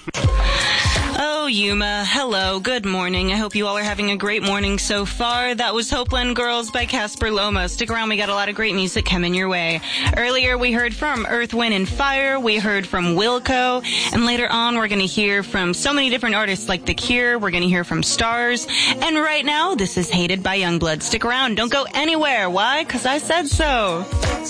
Oh, Yuma, hello, good morning. I hope you all are having a great morning so far. That was Hopeland Girls by Casper Loma. Stick around, we got a lot of great music coming your way. Earlier, we heard from Earth, Wind, and Fire. We heard from Wilco. And later on, we're going to hear from so many different artists like The Cure. We're going to hear from Stars. And right now, this is Hated by Youngblood. Stick around, don't go anywhere. Why? Because I said so.